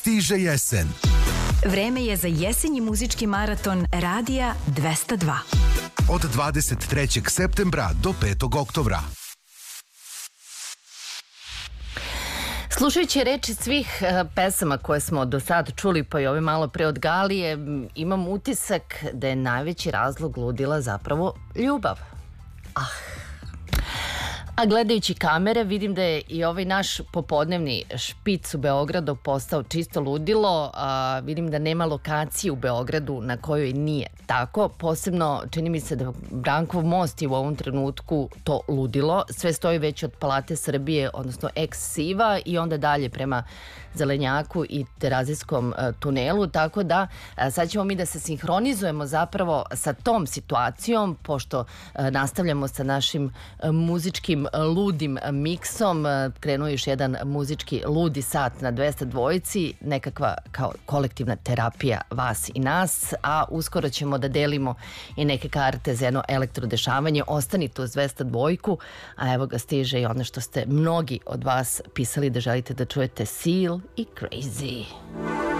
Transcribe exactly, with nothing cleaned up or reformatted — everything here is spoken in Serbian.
Stiže jesen. Vreme je za jesenji muzički maraton Radija dvesta dva. Od dvadeset trećeg septembra do petog oktobra. Slušajući reči svih pesama koje smo do sad čuli, pa i ove malo pre od Galije, imam utisak da je najveći razlog ludila zapravo ljubav. Ah. A gledajući kamere vidim da je i ovaj naš popodnevni špic u Beogradu postao čisto ludilo. A, vidim da nema lokacije u Beogradu na kojoj nije tako. Posebno čini mi se da Brankov most je u ovom trenutku to ludilo. Sve stoji već od Palate Srbije, odnosno ex-Siva i onda dalje prema Zelenjaku i Terazijskom tunelu. Tako da a, sad ćemo mi da se sinhronizujemo zapravo sa tom situacijom, pošto a, nastavljamo sa našim a, muzičkim ludim miksom. Krenuo je još jedan muzički ludi sat na dvesta dvojici, nekakva kao kolektivna terapija vas i nas, a uskoro ćemo da delimo i neke karte za jedno elektrodešavanje. Ostanite uz dvesta dvojku, a evo ga stiže i ono što ste mnogi od vas pisali da želite da čujete, Seal i Crazy.